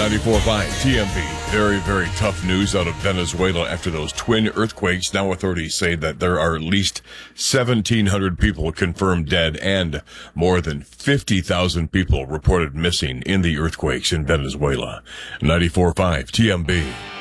94.5 TMB. Very, very tough news out of Venezuela after those twin earthquakes. Now authorities say that there are at least 1,700 people confirmed dead and more than 50,000 people reported missing in the earthquakes in Venezuela. 94.5 TMB.